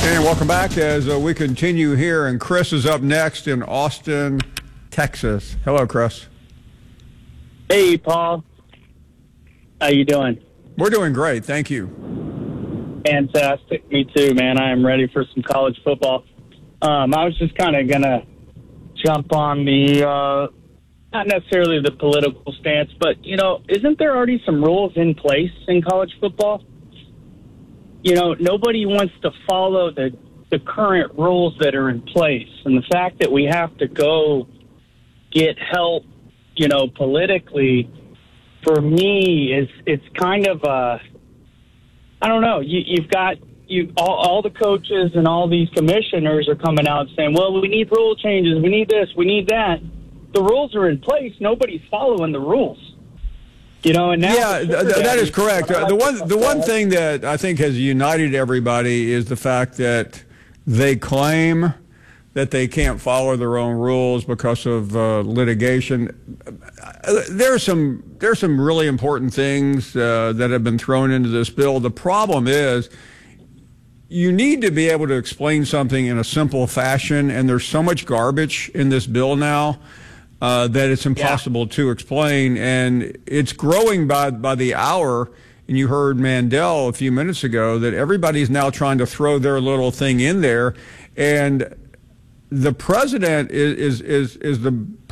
And welcome back as we continue here. And Chris is up next in Austin, Texas. Hello, Chris. Hey, Paul. How you doing? We're doing great. Thank you. Fantastic. Me too, man. I am ready for some college football. I was just kind of going to jump on the, not necessarily the political stance, but, isn't there already some rules in place in college football? Nobody wants to follow the current rules that are in place. And the fact that we have to go get help, politically, for me, it's kind of I don't know. You've got all the coaches and all these commissioners are coming out saying, well, we need rule changes. We need this. We need that. The rules are in place. Nobody's following the rules. And now that is correct. The one thing that I think has united everybody is the fact that they claim that they can't follow their own rules because of litigation. There's some really important things that have been thrown into this bill. The problem is you need to be able to explain something in a simple fashion, and there's so much garbage in this bill now that it's impossible to explain, and it's growing by the hour. And you heard Mandel a few minutes ago that everybody's now trying to throw their little thing in there, and the president is the